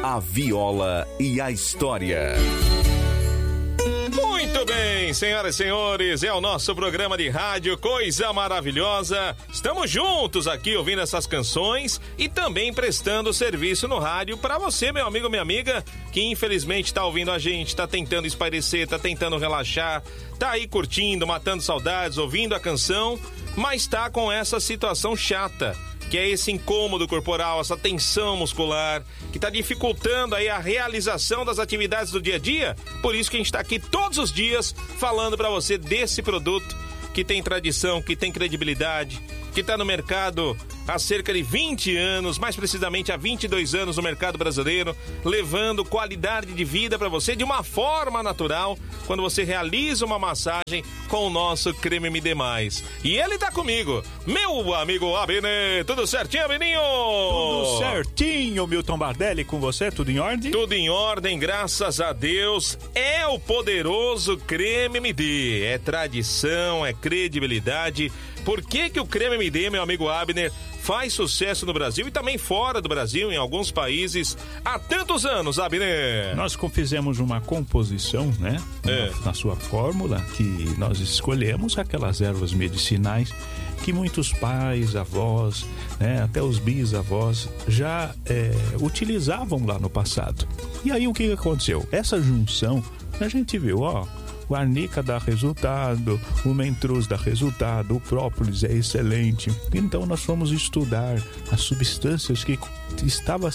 A viola e a história. Muito bem, senhoras e senhores, é o nosso programa de rádio, coisa maravilhosa. Estamos juntos aqui ouvindo essas canções e também prestando serviço no rádio para você, meu amigo, minha amiga, que infelizmente está ouvindo a gente, está tentando espairecer, está tentando relaxar, tá aí curtindo, matando saudades, ouvindo a canção, mas está com essa situação chata, que é esse incômodo corporal, essa tensão muscular, que está dificultando aí a realização das atividades do dia a dia. Por isso que a gente está aqui todos os dias falando para você desse produto que tem tradição, que tem credibilidade, que está no mercado há cerca de 20 anos, mais precisamente há 22 anos no mercado brasileiro, levando qualidade de vida para você de uma forma natural, quando você realiza uma massagem com o nosso Creme MD+. E ele tá comigo, meu amigo Abner. Tudo certinho, Abeninho? Tudo certinho, Milton Bardelli, com você, tudo em ordem? Tudo em ordem, graças a Deus. É o poderoso Creme MD, é tradição, é credibilidade. Por que que o Creme MD, meu amigo Abner, faz sucesso no Brasil e também fora do Brasil, em alguns países, há tantos anos, Abner? Nós fizemos uma composição, né? Na sua fórmula, que nós escolhemos aquelas ervas medicinais que muitos pais, avós, né, até os bisavós já utilizavam lá no passado. E aí o que aconteceu? Essa junção, a gente viu, o arnica dá resultado, o mentruz dá resultado, o própolis é excelente. Então nós fomos estudar as substâncias que estava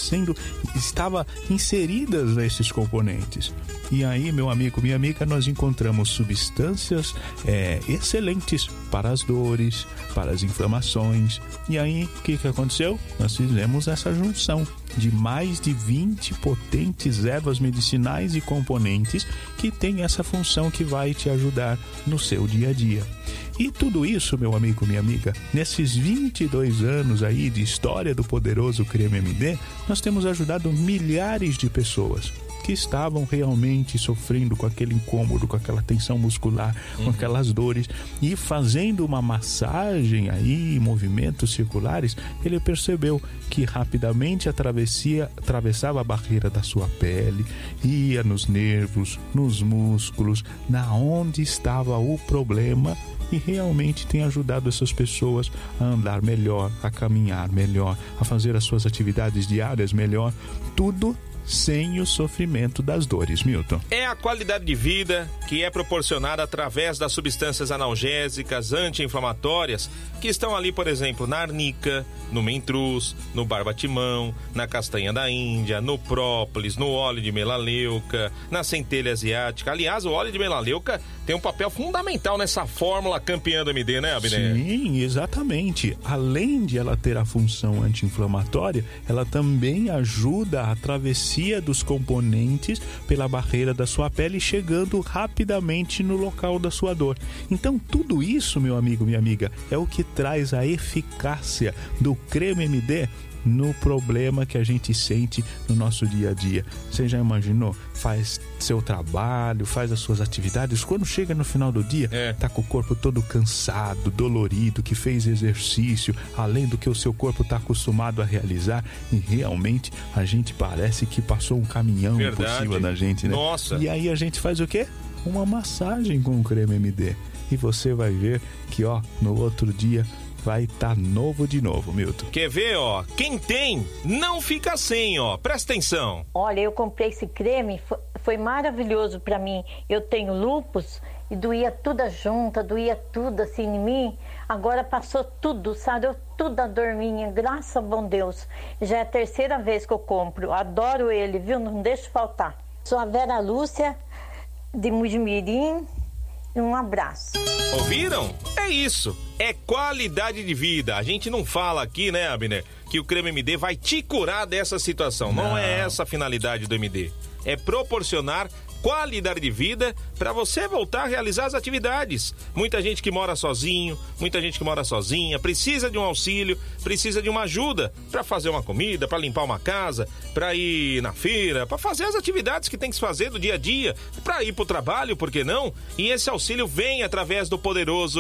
inseridas nesses componentes. E aí, meu amigo, minha amiga, nós encontramos substâncias excelentes para as dores, para as inflamações. E aí, o que aconteceu? Nós fizemos essa junção de mais de 20 potentes ervas medicinais e componentes que tem essa função que vai te ajudar no seu dia a dia. E tudo isso, meu amigo, minha amiga, nesses 22 anos aí de história do poderoso Creme MD, nós temos ajudado milhares de pessoas que estavam realmente sofrendo com aquele incômodo, com aquela tensão muscular, com aquelas dores, e fazendo uma massagem aí, movimentos circulares, ele percebeu que rapidamente atravessava a barreira da sua pele, ia nos nervos, nos músculos, na onde estava o problema, e realmente tem ajudado essas pessoas a andar melhor, a caminhar melhor, a fazer as suas atividades diárias melhor, tudo sem o sofrimento das dores, Milton. É a qualidade de vida que é proporcionada através das substâncias analgésicas, anti-inflamatórias, que estão ali, por exemplo, na arnica, no mentruz, no barbatimão, na castanha da Índia, no própolis, no óleo de melaleuca, na centelha asiática. Aliás, o óleo de melaleuca tem um papel fundamental nessa fórmula campeã do MD, né, Abner? Sim, exatamente. Além de ela ter a função anti-inflamatória, ela também ajuda a travessia dos componentes pela barreira da sua pele, chegando rapidamente no local da sua dor. Então, tudo isso, meu amigo, minha amiga, é o que traz a eficácia do Creme MD no problema que a gente sente no nosso dia a dia. Você já imaginou? Faz seu trabalho, faz as suas atividades, quando chega no final do dia, tá com o corpo todo cansado, dolorido, que fez exercício, além do que o seu corpo tá acostumado a realizar, e realmente a gente parece que passou um caminhão por cima da gente, né? Nossa! E aí a gente faz o quê? Uma massagem com o Creme MD. E você vai ver que, no outro dia vai estar novo de novo, Milton. Quer ver, Quem tem, não fica sem, Presta atenção. Olha, eu comprei esse creme, foi maravilhoso pra mim. Eu tenho lúpus e doía tudo junto, doía tudo assim em mim. Agora passou tudo, sarou tudo a dor minha, graças a bom Deus. Já é a terceira vez que eu compro, adoro ele, viu? Não deixo faltar. Sou a Vera Lúcia, de Mujimirim, e um abraço. Ouviram? É isso, é qualidade de vida. A gente não fala aqui, né, Abner, que o Creme MD vai te curar dessa situação. Não é essa a finalidade do MD. É proporcionar qualidade de vida para você voltar a realizar as atividades. Muita gente que mora sozinho, muita gente que mora sozinha, precisa de um auxílio, precisa de uma ajuda para fazer uma comida, para limpar uma casa, para ir na feira, para fazer as atividades que tem que se fazer do dia a dia, para ir para o trabalho, por que não? E esse auxílio vem através do poderoso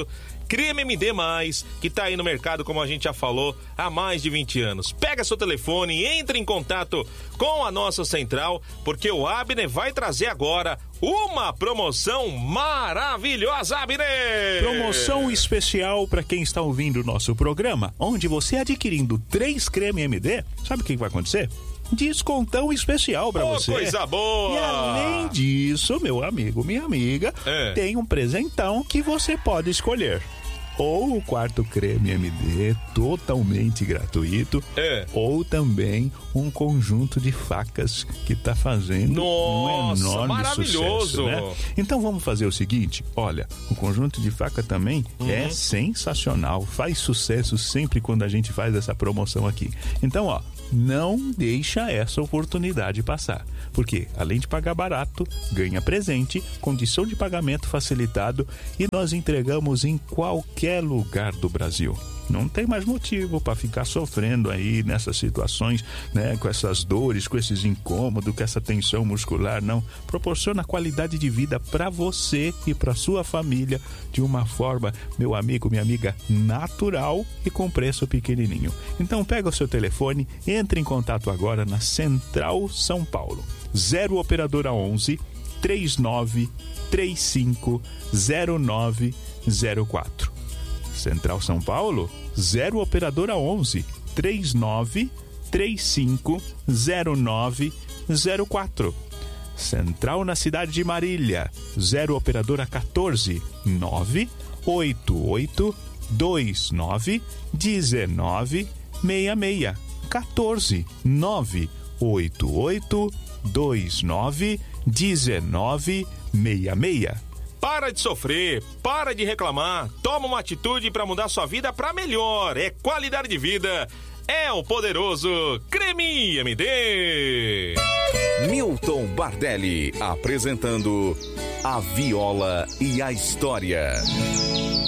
Creme MD+, que tá aí no mercado, como a gente já falou, há mais de 20 anos. Pega seu telefone e entre em contato com a nossa central, porque o Abner vai trazer agora uma promoção maravilhosa, Abner! Promoção especial para quem está ouvindo o nosso programa, onde você adquirindo 3 creme MD, sabe o que vai acontecer? Descontão especial pra você. Coisa boa! E além disso, meu amigo, minha amiga, tem um presentão que você pode escolher. Ou o quarto creme MD, totalmente gratuito, ou também um conjunto de facas que tá fazendo um enorme sucesso, né? Então vamos fazer o seguinte, olha, o conjunto de faca também é sensacional, faz sucesso sempre quando a gente faz essa promoção aqui. Então, ó, não deixa essa oportunidade passar, porque além de pagar barato, ganha presente, condição de pagamento facilitado e nós entregamos em qualquer lugar do Brasil. Não tem mais motivo para ficar sofrendo aí nessas situações, né? Com essas dores, com esses incômodos, com essa tensão muscular, não. Proporciona qualidade de vida para você e para sua família de uma forma, meu amigo, minha amiga, natural e com preço pequenininho. Então pega o seu telefone, entre em contato agora na Central São Paulo. 0 Operadora 11 39 35 0904. Central São Paulo, 0 Operadora 11 39 35 0904. Central na cidade de Marília, 0 Operadora 14 988 29 19 66. 14 988 29 19 66. Para de sofrer, para de reclamar, toma uma atitude para mudar sua vida para melhor. É qualidade de vida, é o poderoso Creme MD. Milton Bardelli apresentando A Viola e a História.